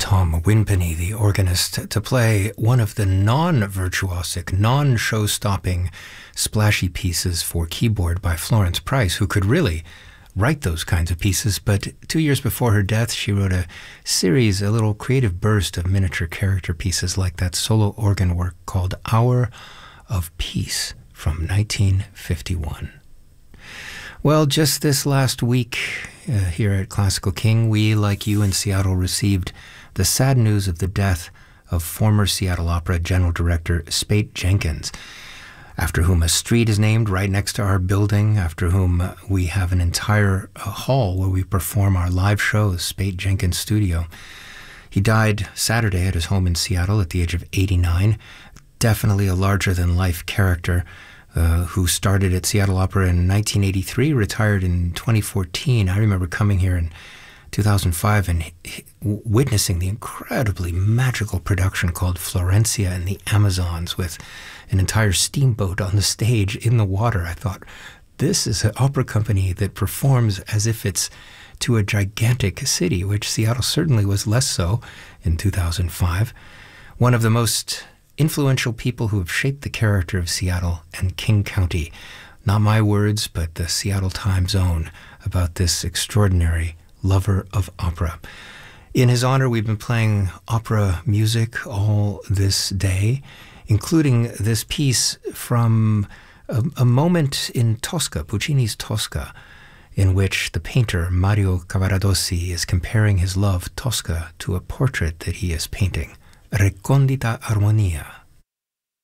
Tom Winpenny, the organist, to play one of the non-virtuosic, non-show-stopping, splashy pieces for keyboard by Florence Price, who could really write those kinds of pieces. But 2 years before her death, she wrote a series, a little creative burst of miniature character pieces like that solo organ work called Hour of Peace from 1951. Well, just this last week here at Classical King, we, like you in Seattle, received the sad news of the death of former Seattle Opera General Director Speight Jenkins, after whom a street is named right next to our building, after whom we have an entire hall where we perform our live shows, Speight Jenkins Studio. He died Saturday at his home in Seattle at the age of 89, definitely a larger-than-life character who started at Seattle Opera in 1983, retired in 2014. I remember coming here in 2005 and witnessing the incredibly magical production called Florencia and the Amazons with an entire steamboat on the stage in the water. I thought, this is an opera company that performs as if it's to a gigantic city, which Seattle certainly was less so in 2005. One of the most influential people who have shaped the character of Seattle and King County. Not my words, but the Seattle Times own about this extraordinary lover of opera. In his honor, we've been playing opera music all this day, including this piece from a moment in Tosca, Puccini's Tosca, in which the painter Mario Cavaradossi is comparing his love, Tosca, to a portrait that he is painting. Recondita Armonia.